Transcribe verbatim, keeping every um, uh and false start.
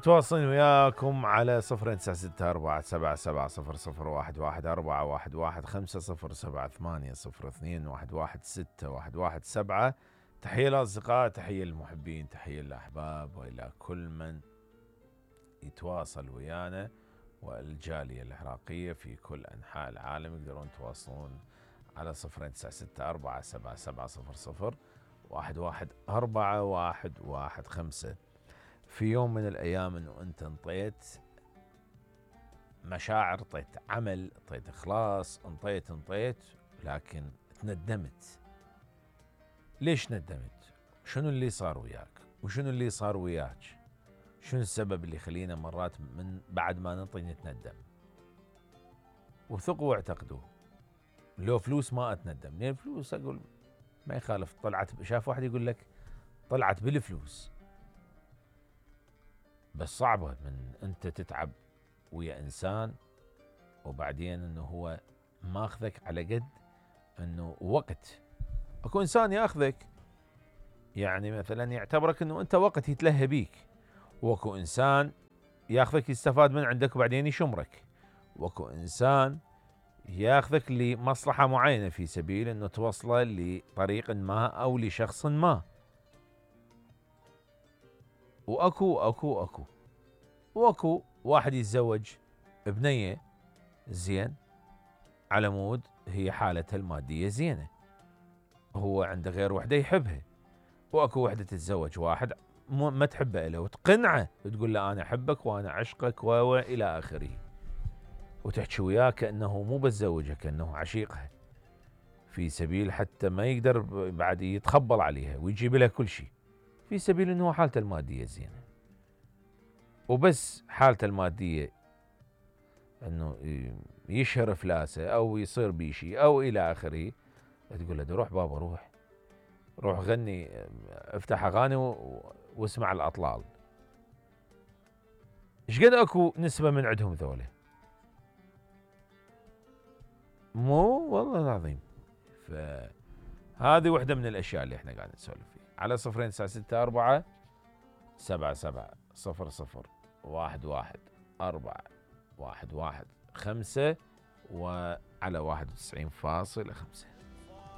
متواصلين وياكم على صفر تسعة ستة أربعة سبعة سبعة صفر صفر واحد واحد أربعة واحد واحد خمسة صفر سبعة ثمانية صفر اثنين واحد واحد ستة واحد واحد سبعة. تحية للأصدقاء، تحية للمحبين، تحية للأحباب، وإلى كل من يتواصل ويانا والجالية العراقية في كل أنحاء العالم. يقدرون يتواصلون على صفر تسعة ستة أربعة سبعة سبعة صفر صفر واحد واحد أربعة واحد واحد خمسة. في يوم من الأيام أنه أنت انطيت مشاعر، انطيت عمل، انطيت إخلاص، انطيت انطيت لكن تندمت. ليش ندمت؟ شنو اللي صار وياك؟ وشنو اللي صار وياك؟ شنو السبب اللي يخلينا مرات من بعد ما ننطي نتندم؟ وثقوا واعتقدوا، لو فلوس ما أتندم، لأن الفلوس أقول ما يخالف، طلعت. شاف واحد يقول لك طلعت بالفلوس، بس صعبة من أنت تتعب ويا إنسان وبعدين أنه هو ماخذك على قد أنه وقت. أكو إنسان يأخذك يعني مثلا يعتبرك أنه أنت وقت يتلهى بيك، وأكو إنسان يأخذك يستفاد من عندك وبعدين يشمرك، وأكو إنسان يأخذك لمصلحة معينة في سبيل أنه توصله لطريق ما أو لشخص ما. وأكو أكو أكو وأكو واحد يتزوج بنية زين على مود هي حالتها المادية زينة، هو عنده غير وحدة يحبها. وأكو وحدة تتزوج واحد ما تحبه إله وتقنعه وتقول له أنا أحبك وأنا عشقك وإلى آخره، وتحكي وياه كأنه مو بتزوجها، كأنه عشيقها، في سبيل حتى ما يقدر بعد يتخبل عليها ويجيب لها كل شيء، في سبيل أنه حالته المادية زينة. وبس حالته المادية أنه يشهر إفلاسه أو يصير بيشي أو إلى آخره، تقول له روح بابا روح روح غني، افتح أغاني واسمع الأطلال. ايش قد اكو نسبة من عندهم ذولا؟ مو والله العظيم. فهذه واحدة من الأشياء اللي احنا قاعدين نسولف فيها على صفرين تسعة ستة أربعة سبعة سبعة صفر صفر واحد واحد أربعة واحد واحد خمسة وعلى واحد وتسعين فاصلة خمسة.